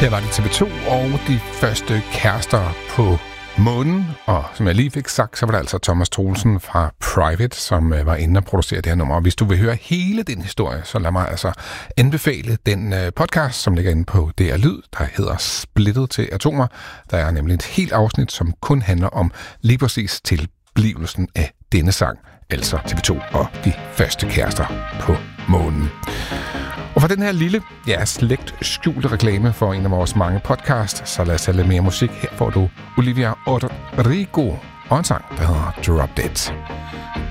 Her var det TV2 og de første kærester på månen, og som jeg lige fik sagt, så var det altså Thomas Troelsen fra Private, som var inde og producere det her nummer. Og hvis du vil høre hele den historie, så lad mig altså anbefale den podcast, som ligger inde på DR Lyd, der hedder Splittet til Atomer. Der er nemlig et helt afsnit, som kun handler om lige præcis tilblivelsen af denne sang, altså TV2 og de første kærester på månen. Og for den her lille, slægt skjulte reklame for en af vores mange podcasts, så lad os have lidt mere musik. Her får du Olivia Rodrigo og en sang, der hedder Drop Dead.